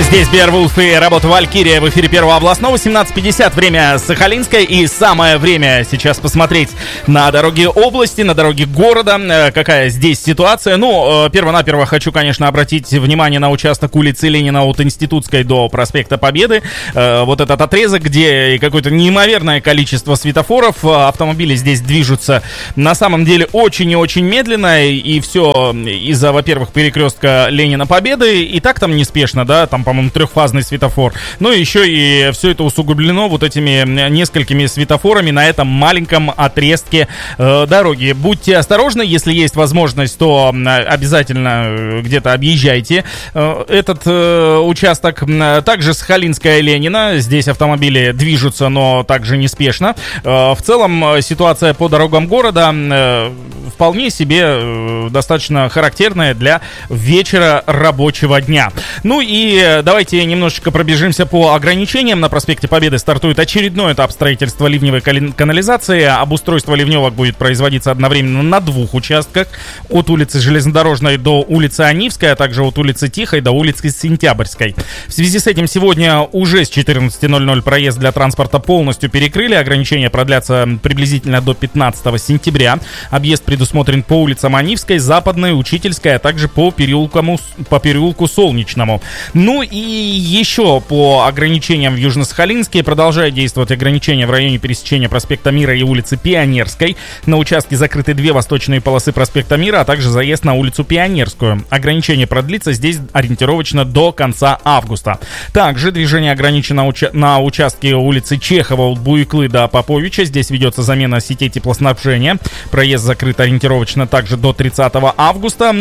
Здесь Беовулф и работа Валькирия в эфире Первого областного. 17:50, время Сахалинское. И самое время сейчас посмотреть на дороги области, на дороги города. Какая здесь ситуация. Ну, перво-наперво хочу, конечно, обратить внимание на участок улицы Ленина от Институтской до проспекта Победы. Вот этот отрезок, где какое-то неимоверное количество светофоров. Автомобили здесь движутся на самом деле очень и очень медленно. И все из-за, во-первых, перекрестка Ленина-Победы. И так там неспешно, да, там, по-моему, трехфазный светофор. Ну и еще и все это усугублено вот этими несколькими светофорами на этом маленьком отрезке дороги. Будьте осторожны, если есть возможность, то обязательно где-то объезжайте этот участок. Также Сахалинская, Ленина. Здесь автомобили движутся, но также неспешно. В целом ситуация по дорогам города вполне себе достаточно характерная для вечера рабочего дня. Ну и давайте немножечко пробежимся по ограничениям. На проспекте Победы стартует очередной этап строительства ливневой канализации. Обустройство ливневок будет производиться одновременно на двух участках. От улицы Железнодорожной до улицы Анивской, а также от улицы Тихой до улицы Сентябрьской. В связи с этим сегодня уже с 14:00 проезд для транспорта полностью перекрыли. Ограничения продлятся приблизительно до 15 сентября. Объезд предусмотрен по улицам Анивской, Западной, Учительской, а также по переулку Солнечному. Ну и еще по ограничениям в Южно-Сахалинске продолжает действовать ограничения в районе пересечения проспекта Мира и улицы Пионерской. На участке закрыты две восточные полосы проспекта Мира, а также заезд на улицу Пионерскую. Ограничение продлится здесь ориентировочно до конца августа. Также движение ограничено на участке улицы Чехова от Буйклы до Поповича. Здесь ведется замена сетей теплоснабжения. Проезд закрыт ориентировочно также до 30 августа.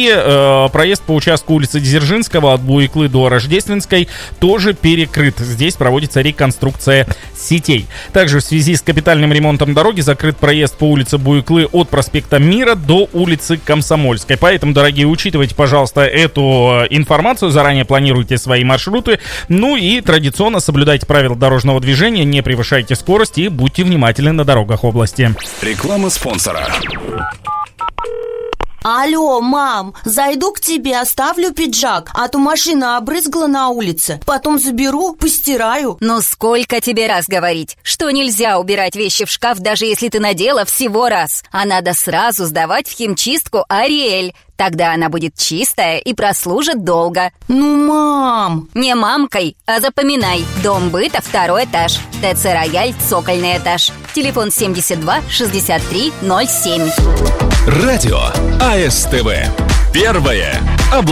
И проезд по участку улицы Дзержинского от Буйклы до Рождественской тоже перекрыт. Здесь проводится реконструкция сетей. Также в связи с капитальным ремонтом дороги закрыт проезд по улице Буйклы от проспекта Мира до улицы Комсомольской. Поэтому, дорогие, учитывайте, пожалуйста, эту информацию. Заранее планируйте свои маршруты. Ну и традиционно соблюдайте правила дорожного движения, не превышайте скорость и будьте внимательны на дорогах области. Реклама спонсора. Алло, мам, зайду к тебе, оставлю пиджак, а то машина обрызгала на улице. Потом заберу, постираю. Ну сколько тебе раз говорить, что нельзя убирать вещи в шкаф, даже если ты надела всего раз. А надо сразу сдавать в химчистку Ариэль. Тогда она будет чистая и прослужит долго. Ну, мам! Не мамкой, а запоминай. Дом быта, 2-й этаж. ТЦ Рояль, цокольный этаж. Телефон 72 63 07. Радио АСТВ. Первое